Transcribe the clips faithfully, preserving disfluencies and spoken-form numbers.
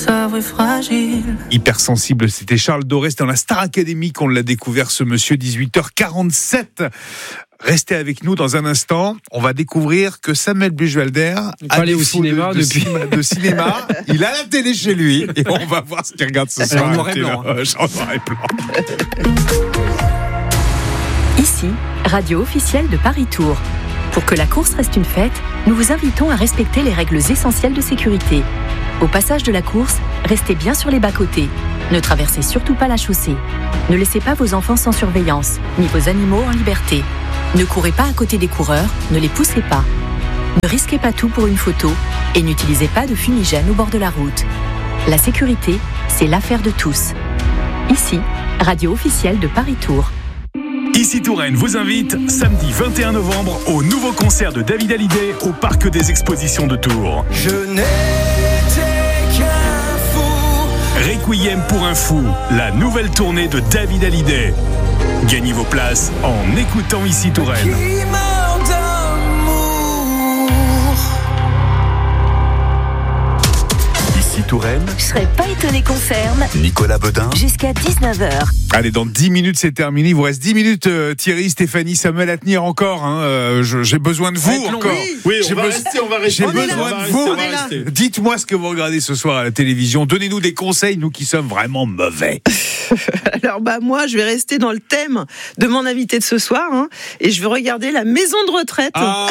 sabre est fragile. Hypersensible, c'était Charles Doré, c'était dans la Star Academy qu'on l'a découvert ce monsieur, dix-huit heures quarante-sept. Restez avec nous dans un instant. On va découvrir que Samuel Buchwalder a aller au cinéma de, de depuis cinéma, de cinéma. Il a la télé chez lui et on va voir ce qu'il regarde ce soir. En noir et blanc. Euh, en noir et blanc. Ici, radio officielle de Paris Tour. Pour que la course reste une fête, nous vous invitons à respecter les règles essentielles de sécurité. Au passage de la course, restez bien sur les bas-côtés. Ne traversez surtout pas la chaussée. Ne laissez pas vos enfants sans surveillance, ni vos animaux en liberté. Ne courez pas à côté des coureurs, ne les poussez pas. Ne risquez pas tout pour une photo et n'utilisez pas de fumigène au bord de la route. La sécurité, c'est l'affaire de tous. Ici, radio officielle de Paris Tour. Ici Touraine vous invite samedi vingt et un novembre au nouveau concert de David Hallyday au Parc des Expositions de Tours. Je n'étais qu'un fou. Requiem pour un fou, la nouvelle tournée de David Hallyday. Gagnez vos places en écoutant Ici Touraine. Ici Touraine. Je serais pas étonné qu'on ferme. Nicolas Bedin. Jusqu'à dix-neuf heures. Allez, dans dix minutes, c'est terminé. Il vous reste dix minutes, euh, Thierry, Stéphanie, Samuel à tenir encore. Hein. Euh, je, j'ai besoin de vous encore. Oui, oui j'ai on, va be- rester, on va rester. J'ai On besoin là, de vous. on va rester. Dites-moi ce que vous regardez ce soir à la télévision. Donnez-nous des conseils, nous qui sommes vraiment mauvais. Alors bah moi je vais rester dans le thème de mon invité de ce soir hein, et je vais regarder La Maison de retraite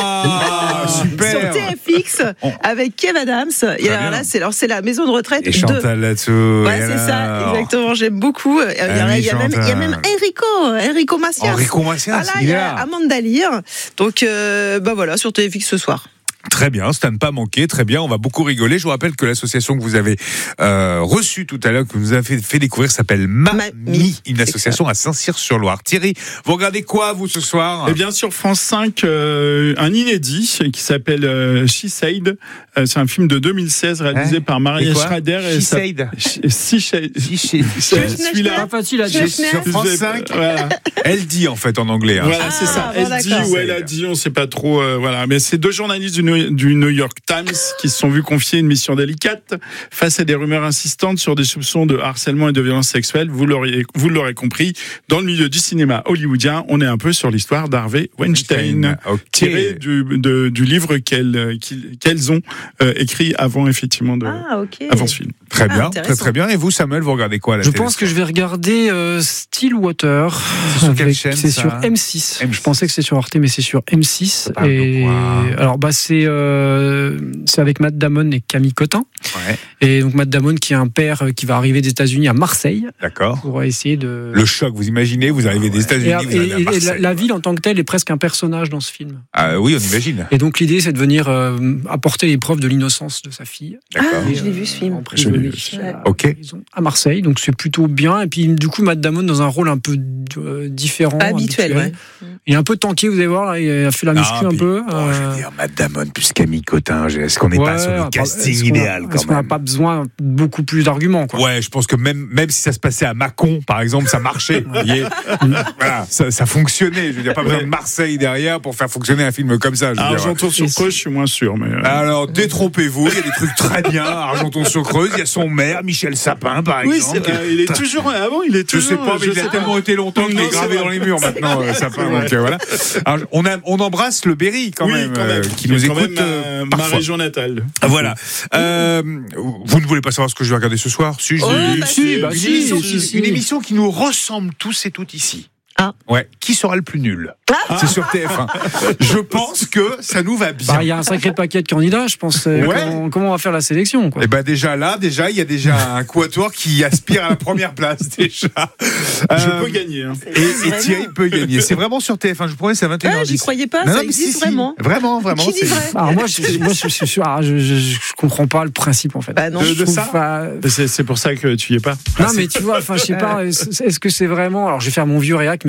ah, super. sur T F X avec Kev Adams. Et alors là c'est alors c'est la Maison de retraite et de Chantal là-dessous. Ouais, c'est ça, exactement, j'aime beaucoup. Il y a, oui, il y a même il y a même Enrico, Enrico Macias. Enrico Macias. Voilà, il y a Amanda Lear. Donc euh, bah voilà sur T F X ce soir. Très bien, c'est à ne pas manquer, très bien, on va beaucoup rigoler. Je vous rappelle que l'association que vous avez euh, reçue tout à l'heure, que vous nous avez fait, fait découvrir, s'appelle Mamie, une association à Saint-Cyr-sur-Loire. Thierry, vous regardez quoi, vous, ce soir ? Eh bien, sur France cinq, euh, un inédit qui s'appelle euh, She Said. Euh, c'est un film de deux mille seize réalisé hein par Maria Schrader. She Said. She Said. Celui-là, pas facile à dire. Sur France cinq, voilà. Elle dit, en fait, en anglais. Hein. Voilà, ah, c'est ça. Bon, elle dit ou elle a dit, on ne sait pas trop. Euh, voilà. Mais c'est deux journalistes du New du New York Times qui se sont vus confier une mission délicate face à des rumeurs insistantes sur des soupçons de harcèlement et de violence sexuelle. Vous l'aurez, vous l'aurez compris, dans le milieu du cinéma hollywoodien, on est un peu sur l'histoire d'Harvey Weinstein, okay. tiré du, de, du livre qu'elles, qu'elles ont euh, écrit avant effectivement de, ah, okay. avant ce film. Très bien, ah, très très bien. Et vous, Samuel, vous regardez quoi à la Je télé ? pense que je vais regarder euh, Stillwater. C'est sur quelle avec, chaîne, C'est ça sur M six. M six. Je pensais que c'était sur Arte, mais c'est sur M six. Ça Et alors bah c'est euh, c'est avec Matt Damon et Camille Cotin. Ouais. Et donc Matt Damon qui est un père qui va arriver des États-Unis à Marseille. D'accord. Pour essayer de. Le choc, vous imaginez, vous arrivez des États-Unis, Et, vous allez à et, et Marseille. la, la ville en tant que telle est presque un personnage dans ce film. Ah oui, on imagine. Et donc l'idée c'est de venir euh, apporter les preuves de l'innocence de sa fille. D'accord. Ah, je l'ai vu ce film. Emprisonnée à, Ok. à Marseille, donc c'est plutôt bien. Et puis du coup Matt Damon dans un rôle un peu euh, différent, pas habituel. habituel. Ouais. Il est un peu tanké, vous allez voir, là, il a fait la muscu Ah, un puis, peu. Bon, euh... je veux dire, Matt Damon plus Camille Cotin, est-ce qu'on n'est ouais, pas sur le alors, casting est-ce qu'on a- idéal quand Est-ce qu'on n'a même pas besoin de beaucoup plus d'arguments, quoi. Ouais, je pense que même, même si ça se passait à Mâcon, par exemple, ça marchait. Vous voyez, voilà, ça, ça fonctionnait. Je veux dire, pas besoin de Marseille derrière pour faire fonctionner un film comme ça. Je veux dire. Argenton-sur-Creuse, je suis moins sûr. Mais euh... Alors, détrompez-vous, il y a des trucs très bien. Argenton-sur-Creuse, il y a son maire, Michel Sapin, par oui, exemple. C'est vrai, il est toujours. Avant, il est Je toujours. sais pas, mais il a tellement été longtemps qu'il est gravé dans les murs maintenant, euh, Sapin. Donc euh, voilà. Alors, on, a, on embrasse le Berry quand oui, même, quand même. euh, qui nous quand écoute même, euh, ma, ma parfois. région natale. Voilà. Euh, vous ne voulez pas savoir ce que je vais regarder ce soir ? Si, je Oh, dis- bah si, bah une, si, émission si, qui, si. une émission qui nous ressemble tous et toutes ici. Ah. Ouais. Qui sera le plus nul ? Ah. C'est sur T F un. Je pense que ça nous va bien. Bah, il y a un sacré paquet de candidats, je pense. Ouais. Comment, comment on va faire la sélection, quoi. Et ben déjà là, déjà il y a déjà un quatuor qui aspire à la première place déjà. Je Euh, peux gagner. Hein. Et, et Thierry peut gagner. C'est vraiment sur T F un. Je vous promets, c'est à vingt et une heures dix. Ah, j'y croyais pas, Non, ça non, mais existe si, si. vraiment. Vraiment, vraiment. Qui dit c'est- vrai Alors moi, je, moi, je, je, je, ah, je, je, je comprends pas le principe, en fait. Bah non. De- Je de trouve ça pas- C'est, c'est pour ça que tu y es pas. Non, mais tu vois, enfin, je sais pas, est-ce est-ce que c'est vraiment. Alors, je vais faire mon vieux réac, mais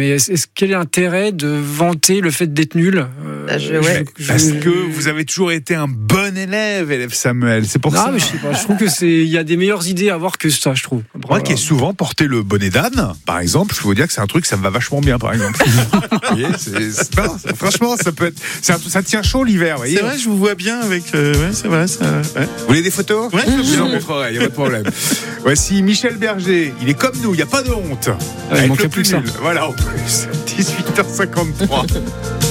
mais est-ce, est-ce quel est l'intérêt de vanter le fait d'être nul euh, Bah, je- ouais. je- je- Parce que vous avez toujours été un bon élève, élève Samuel. C'est pour Non, ça. mais je sais pas. Je trouve que c'est, il y a des meilleures idées à avoir que ça, je trouve. Après, Moi qui ai voilà. souvent porté le bonnet d'âne, par exemple, je peux vous dire que c'est un truc, ça me va vachement bien, par exemple. Vous voyez, c'est, c'est- non, franchement, ça peut être, c'est un- ça tient chaud l'hiver, vous voyez. C'est vrai, je vous vois bien avec. euh, ouais, c'est vrai. Ça, ouais. Vous voulez des photos? Ouais, Je vous en montrerai, il n'y a pas de problème. Voici Michel Berger, il est comme nous, il n'y a pas de honte. Ah, il Avec manquait le plus que ça. nul. Voilà, en plus, dix-huit heures cinquante-trois.